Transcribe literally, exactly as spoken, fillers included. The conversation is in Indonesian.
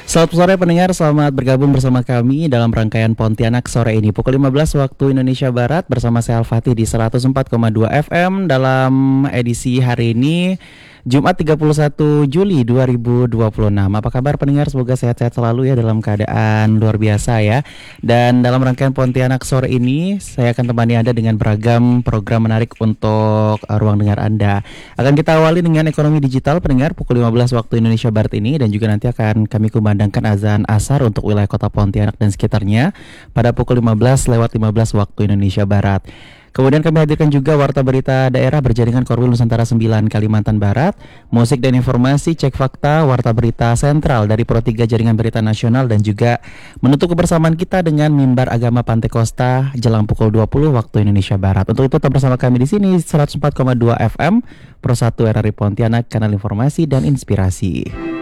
Selamat sore pendengar, selamat bergabung bersama kami dalam rangkaian Pontianak sore ini pukul lima belas waktu Indonesia Barat bersama saya Al-Fatih di seratus empat koma dua F M dalam edisi hari ini Jumat tiga puluh satu Juli dua ribu dua puluh enam. Apa kabar pendengar? Semoga sehat-sehat selalu ya dalam keadaan luar biasa ya. Dan dalam rangkaian Pontianak sore ini saya akan temani Anda dengan beragam program menarik untuk uh, ruang dengar Anda. Akan kita awali dengan ekonomi digital pendengar pukul lima belas waktu Indonesia Barat ini, dan juga nanti akan kami kumandangkan azan asar untuk wilayah kota Pontianak dan sekitarnya pada pukul lima belas lewat lima belas waktu Indonesia Barat. Kemudian kami hadirkan juga warta berita daerah berjaringan Korwil Nusantara sembilan Kalimantan Barat, musik dan informasi cek fakta, warta berita sentral dari Pro tiga Jaringan Berita Nasional, dan juga menutup kebersamaan kita dengan mimbar agama Pantai Kosta jelang pukul dua puluh waktu Indonesia Barat. Untuk itu tetap bersama kami di sini seratus empat koma dua F M Pro satu R R I Pontianak, kanal informasi dan inspirasi.